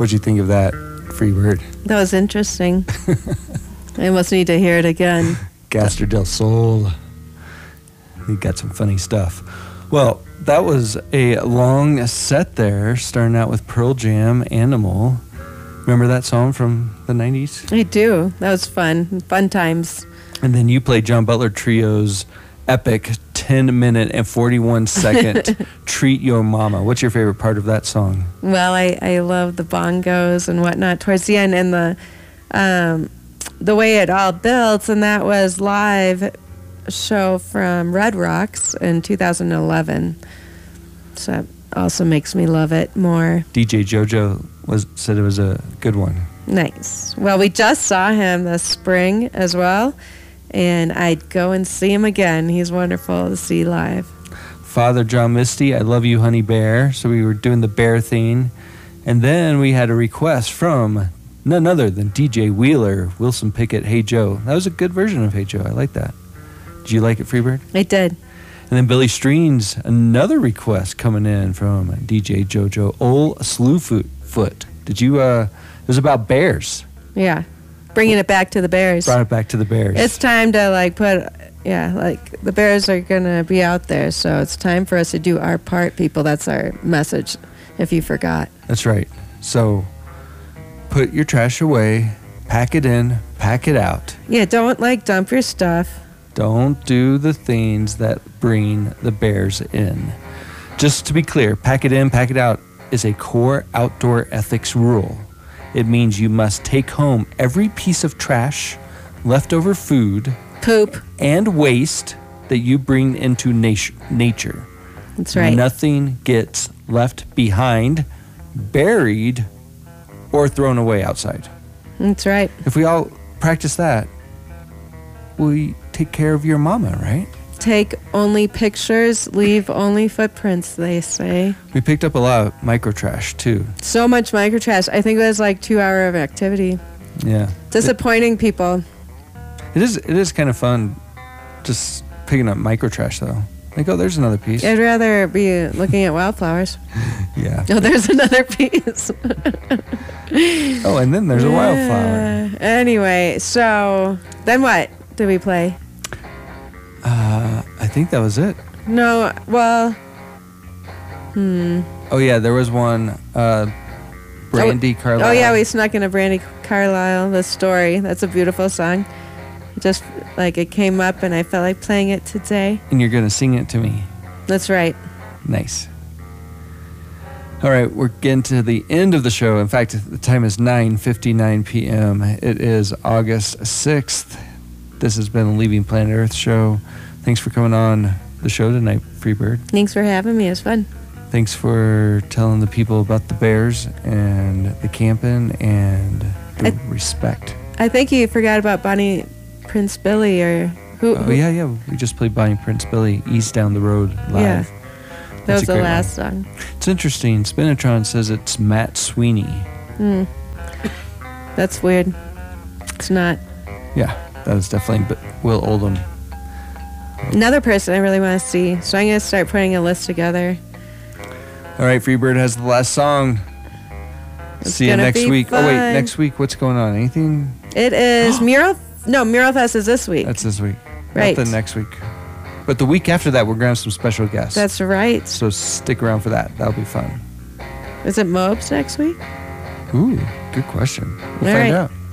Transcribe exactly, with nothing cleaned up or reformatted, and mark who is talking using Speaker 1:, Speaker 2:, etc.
Speaker 1: What'd you think of that, Freebird?
Speaker 2: That was interesting. I must need to hear it again.
Speaker 1: Gaster del Sol. He got some funny stuff. Well, that was a long set there, starting out with Pearl Jam, Animal. Remember that song from the nineties?
Speaker 2: I do. That was fun. Fun times.
Speaker 1: And then you played John Butler Trio's epic ten minute and forty-one second Treat Your Mama. What's your favorite part of that song?
Speaker 2: Well, I, I love the bongos and whatnot towards the end, and the um, the way it all builds, and that was live show from Red Rocks in two thousand eleven. So that also makes me love it more.
Speaker 1: D J JoJo was said it was a good one.
Speaker 2: Nice. Well, we just saw him this spring as well, and I'd go and see him again. He's wonderful to see live.
Speaker 1: Father John Misty, I Love You, Honey Bear. So we were doing the bear theme. And then we had a request from none other than D J Wheeler, Wilson Pickett, Hey Joe. That was a good version of Hey Joe. I like that. Did you like it, Freebird?
Speaker 2: I did.
Speaker 1: And then Billy Streens, another request coming in from D J JoJo, Ol Slewfoot. Foot. Did you, uh, it was about bears.
Speaker 2: Yeah. Bringing it back to the bears.
Speaker 1: Brought it back to the bears.
Speaker 2: It's time to, like, put, yeah, like, the bears are going to be out there, so it's time for us to do our part, people. That's our message, if you forgot.
Speaker 1: That's right. So, put your trash away, pack it in, pack it out.
Speaker 2: Yeah, don't, like, dump your stuff.
Speaker 1: Don't do the things that bring the bears in. Just to be clear, pack it in, pack it out is a core outdoor ethics rule. It means you must take home every piece of trash, leftover food,
Speaker 2: poop,
Speaker 1: and waste that you bring into nat- nature.
Speaker 2: That's right.
Speaker 1: Nothing gets left behind, buried, or thrown away outside.
Speaker 2: That's right.
Speaker 1: If we all practice that, we take care of your mama, right?
Speaker 2: Take only pictures, leave only footprints, they say.
Speaker 1: We picked up a lot of micro trash, too.
Speaker 2: So much micro trash. I think it was like two hour of activity.
Speaker 1: Yeah.
Speaker 2: Disappointing, people.
Speaker 1: It is It is kind of fun just picking up micro trash, though. Like, oh, there's another piece.
Speaker 2: I'd rather be looking at wildflowers.
Speaker 1: Yeah.
Speaker 2: Oh, there's another piece.
Speaker 1: Oh, and then there's a wildflower.
Speaker 2: Anyway, so then what did we play?
Speaker 1: Uh, I think that was it.
Speaker 2: No, well, hmm.
Speaker 1: Oh, yeah, there was one, uh, Brandy
Speaker 2: oh,
Speaker 1: Carlisle.
Speaker 2: Oh, yeah, we snuck in a Brandy Carlisle, The Story. That's a beautiful song. Just like it came up and I felt like playing it today.
Speaker 1: And you're going to sing it to me.
Speaker 2: That's right.
Speaker 1: Nice. All right, we're getting to the end of the show. In fact, the time is nine fifty-nine p.m. It is August sixth. This has been the Leaving Planet Earth show. Thanks for coming on the show tonight, Freebird.
Speaker 2: Thanks for having me. It was fun.
Speaker 1: Thanks for telling the people about the bears and the camping and the I, respect.
Speaker 2: I think you forgot about Bonnie Prince Billy or who?
Speaker 1: Oh,
Speaker 2: who?
Speaker 1: yeah, yeah. We just played Bonnie Prince Billy, East Down the Road live.
Speaker 2: Yeah. That
Speaker 1: That's
Speaker 2: was the last
Speaker 1: one.
Speaker 2: song.
Speaker 1: It's interesting. Spinatron says it's Matt Sweeney.
Speaker 2: Hmm. That's weird. It's not.
Speaker 1: Yeah, that is definitely Will Oldham.
Speaker 2: Another person I really want to see. So I'm going to start putting a list together.
Speaker 1: All right, Freebird has the last song.
Speaker 2: It's
Speaker 1: see you next week.
Speaker 2: Fun.
Speaker 1: Oh, wait, next week, what's going on? Anything?
Speaker 2: It is Mural. No, Mural Fest is this week.
Speaker 1: That's this week.
Speaker 2: Right.
Speaker 1: Not the next week. But the week after that, we're going to have some special guests.
Speaker 2: That's right.
Speaker 1: So stick around for that. That'll be fun.
Speaker 2: Is it Mobes next week?
Speaker 1: Ooh, good question. We'll
Speaker 2: All
Speaker 1: find
Speaker 2: right.
Speaker 1: out.